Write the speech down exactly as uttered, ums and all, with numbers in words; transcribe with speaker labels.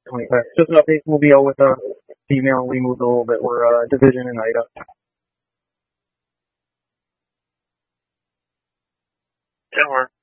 Speaker 1: twenty. Uh, just an update. We'll be out with a female. We moved a little bit. We're uh, division in Ida.
Speaker 2: Yeah, we're